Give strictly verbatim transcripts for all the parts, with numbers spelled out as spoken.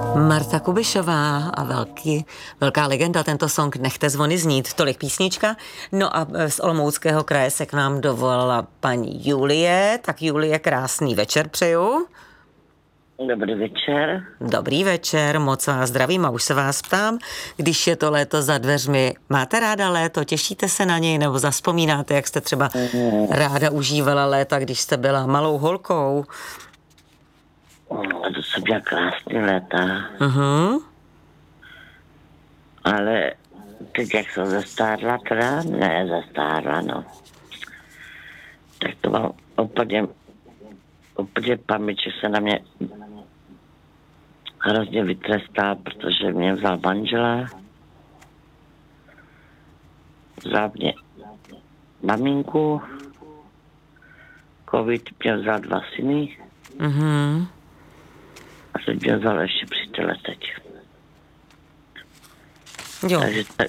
Marta Kubišová a velký, velká legenda, tento song Nechte zvony znít, tolik písnička. No a z Olomouckého kraje se k nám dovolala paní Julie. Tak Julie, krásný večer přeju. Dobrý večer. Dobrý večer, moc vás zdravím a už se vás ptám, když je to léto za dveřmi, máte ráda léto, těšíte se na něj nebo zavzpomínáte, jak jste třeba ráda užívala léta, když jste byla malou holkou? To jsou byla krásný léta. Uh-huh. Ale teď, jak jsem zastárla, teda ne zastárla, no. Tak to mám úplně, úplně paměť, že se na mě hrozně vytrestal, protože mě vzal manžela, vzal mě maminku, covid mě vzal dva syny. Mhm. A teď mě vzal ještě přítele teď. Jo. Takže tak.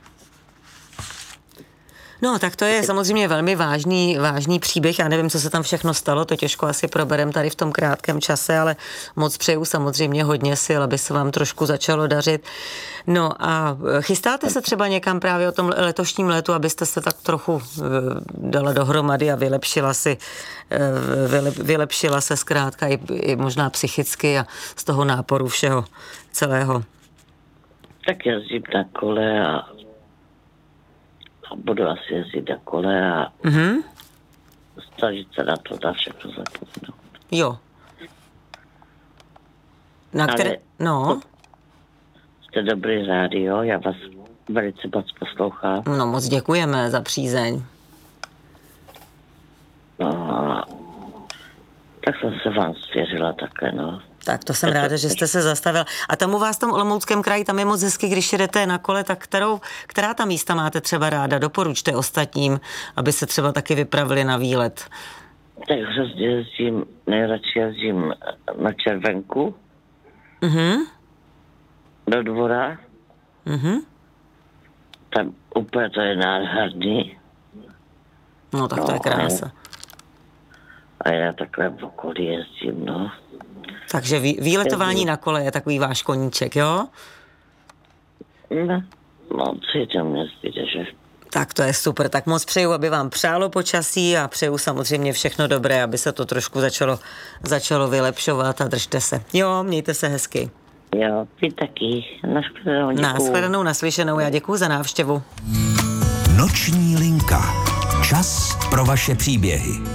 No, tak to je samozřejmě velmi vážný, vážný příběh. Já nevím, co se tam všechno stalo, to těžko asi proberem tady v tom krátkém čase, ale moc přeju samozřejmě hodně sil, aby se vám trošku začalo dařit. No a chystáte se třeba někam právě o tom letošním letu, abyste se tak trochu dala dohromady a vylepšila si, vylepšila se zkrátka i, i možná psychicky a z toho náporu všeho celého. Tak jezdím na kole a A budu asi jezdit na kole a mm-hmm. snažit se na to, na všechno zapomenout. Jo. Na které... Ale no. Jste dobrý rádio, já vás velice moc poslouchám. No moc děkujeme za přízeň. No, tak jsem se vám svěřila také, no. Tak to jsem ráda, že jste se zastavil. A tam u vás v tom Olomouckém kraji, tam je moc hezky, když jedete na kole, tak kterou, která ta místa máte třeba ráda? Doporučte ostatním, aby se třeba taky vypravili na výlet. Tak hrozně jezdím, nejradši jezdím na Červenku, Mhm. do Dvora. Mhm. Tam úplně to je nádherný. No tak to je krása. A já takhle v okolí jezdím, no. Takže vý, výletování na kole je takový váš koníček, jo? No, no co je tam nezbyde, že? Tak to je super, tak moc přeju, aby vám přálo počasí a přeju samozřejmě všechno dobré, aby se to trošku začalo, začalo vylepšovat a držte se. Jo, mějte se hezky. Jo, vy taky. Nashledanou, děkuju. Nashledanou, naslyšenou, já děkuju za návštěvu. Noční linka. Čas pro vaše příběhy.